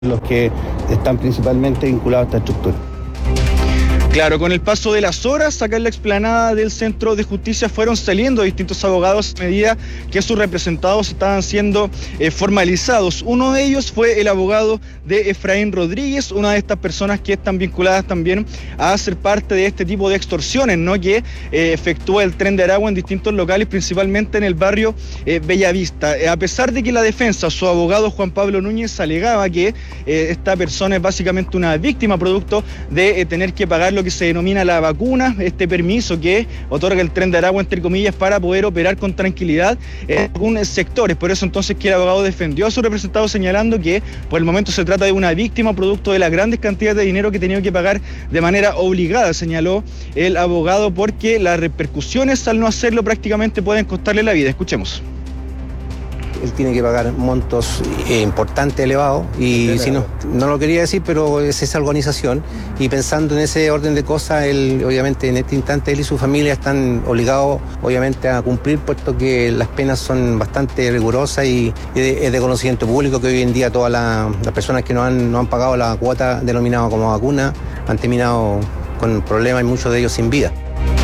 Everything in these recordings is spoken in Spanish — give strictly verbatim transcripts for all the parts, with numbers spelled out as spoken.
los que están principalmente vinculados a esta estructura. Claro, con el paso de las horas, acá en la explanada del Centro de Justicia fueron saliendo distintos abogados a medida que sus representados estaban siendo eh, formalizados. Uno de ellos fue el abogado de Efraín Rodríguez, una de estas personas que están vinculadas también a ser parte de este tipo de extorsiones, ¿no? Que eh, efectúa el Tren de Aragua en distintos locales, principalmente en el barrio eh, Bellavista. Eh, a pesar de que la defensa, su abogado Juan Pablo Núñez, alegaba que eh, esta persona es básicamente una víctima producto de eh, tener que pagar lo que se denomina la vacuna, este permiso que otorga el Tren de Aragua, entre comillas, para poder operar con tranquilidad en algunos sectores. Por eso entonces que el abogado defendió a su representado señalando que por el momento se trata de una víctima producto de las grandes cantidades de dinero que ha tenido que pagar de manera obligada, señaló el abogado, porque las repercusiones al no hacerlo prácticamente pueden costarle la vida. Escuchemos. Él tiene que pagar montos eh, importantes, elevados, y si no, no lo quería decir, pero es esa organización, y pensando en ese orden de cosas, él, obviamente, en este instante, él y su familia están obligados, obviamente, a cumplir, puesto que las penas son bastante rigurosas y, y de, es de conocimiento público que hoy en día todas la, las personas que no han, no han pagado la cuota denominada como vacuna han terminado con problemas y muchos de ellos sin vida.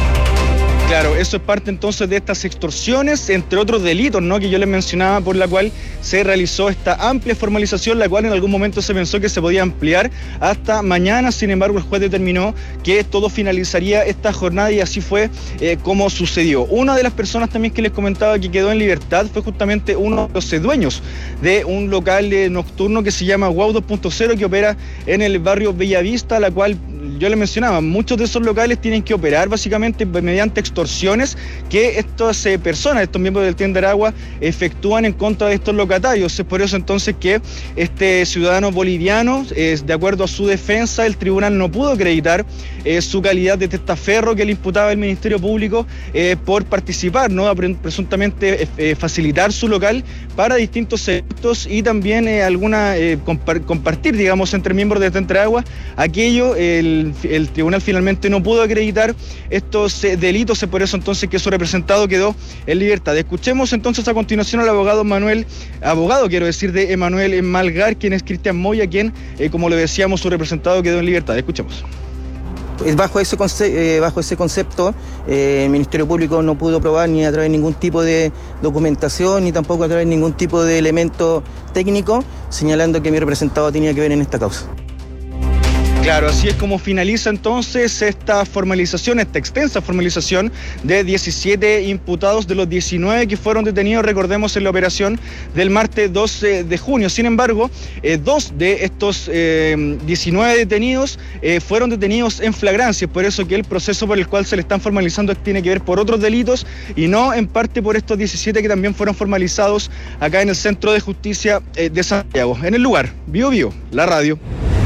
Claro, eso es parte entonces de estas extorsiones, entre otros delitos, ¿no?, que yo les mencionaba, por la cual se realizó esta amplia formalización, la cual en algún momento se pensó que se podía ampliar hasta mañana. Sin embargo, el juez determinó que todo finalizaría esta jornada y así fue eh, como sucedió. Una de las personas también que les comentaba que quedó en libertad fue justamente uno de los dueños de un local eh, nocturno que se llama Wow dos punto cero, que opera en el barrio Bellavista, la cual yo les mencionaba, muchos de esos locales tienen que operar básicamente mediante extorsiones que estas eh, personas, estos miembros del Tren de Aragua, efectúan en contra de estos locatarios. Es por eso entonces que este ciudadano boliviano, eh, de acuerdo a su defensa, el tribunal no pudo acreditar eh, su calidad de testaferro que le imputaba el Ministerio Público eh, por participar, ¿no?, a presuntamente eh, facilitar su local para distintos eventos y también eh, alguna eh, compar compartir, digamos, entre miembros del Tren de Aragua aquello. El El tribunal finalmente no pudo acreditar estos eh, delitos, es por eso entonces que su representado quedó en libertad. Escuchemos entonces a continuación al abogado Manuel, abogado quiero decir, de Emanuel Malgar, quien es Cristian Moya, quien, eh, como le decíamos, su representado quedó en libertad. Escuchemos. Bajo ese, conce eh, bajo ese concepto, eh, el Ministerio Público no pudo probar ni a través de ningún tipo de documentación, ni tampoco a través de ningún tipo de elemento técnico, señalando que mi representado tenía que ver en esta causa. Claro, así es como finaliza entonces esta formalización, esta extensa formalización de diecisiete imputados de los diecinueve que fueron detenidos, recordemos, en la operación del martes doce de junio. Sin embargo, eh, dos de estos eh, diecinueve detenidos eh, fueron detenidos en flagrancia, por eso que el proceso por el cual se le están formalizando tiene que ver por otros delitos y no en parte por estos diecisiete que también fueron formalizados acá en el Centro de Justicia eh, de Santiago. En el lugar, Bio Bio, la radio.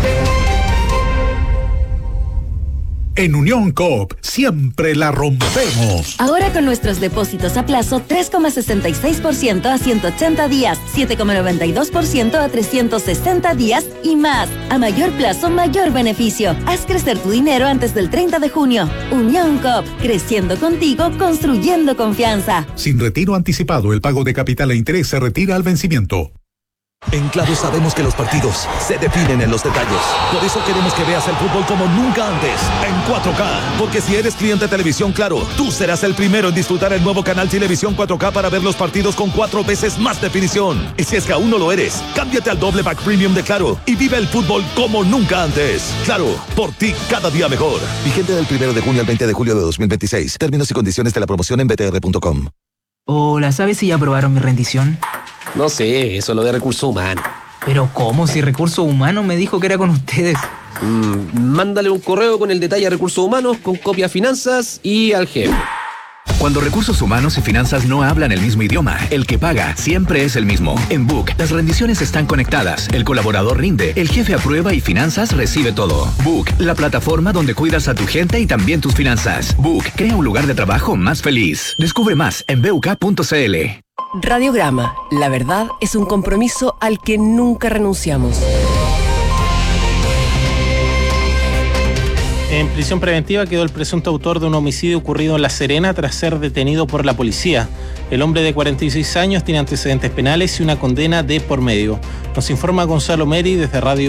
En Unión Coop siempre la rompemos. Ahora con nuestros depósitos a plazo, tres coma sesenta y seis por ciento a ciento ochenta días, siete coma noventa y dos por ciento a trescientos sesenta días y más. A mayor plazo, mayor beneficio. Haz crecer tu dinero antes del treinta de junio. Unión Coop, creciendo contigo, construyendo confianza. Sin retiro anticipado, el pago de capital e interés se retira al vencimiento. En Claro sabemos que los partidos se definen en los detalles. Por eso queremos que veas el fútbol como nunca antes, en cuatro K. Porque si eres cliente de Televisión Claro, tú serás el primero en disfrutar el nuevo canal Televisión cuatro K para ver los partidos con cuatro veces más definición. Y si es que aún no lo eres, cámbiate al doble pack premium de Claro y vive el fútbol como nunca antes. Claro, por ti cada día mejor. Vigente del primero de junio al veinte de julio de dos mil veintiséis. Términos y condiciones de la promoción en b t r punto com. Hola, ¿sabes si ya aprobaron mi rendición? No sé, eso es lo de recursos humanos. ¿Pero cómo? Si Recursos Humanos me dijo que era con ustedes. Mm, mándale un correo con el detalle a Recursos Humanos, con copia a Finanzas y al jefe. Cuando Recursos Humanos y Finanzas no hablan el mismo idioma, el que paga siempre es el mismo. En Book, las rendiciones están conectadas, el colaborador rinde, el jefe aprueba y Finanzas recibe todo. Book, la plataforma donde cuidas a tu gente y también tus finanzas. Book, crea un lugar de trabajo más feliz. Descubre más en b u k punto c l. Radiograma, la verdad es un compromiso al que nunca renunciamos. En prisión preventiva quedó el presunto autor de un homicidio ocurrido en La Serena tras ser detenido por la policía. El hombre de cuarenta y seis años tiene antecedentes penales y una condena de por medio. Nos informa Gonzalo Meri desde Radio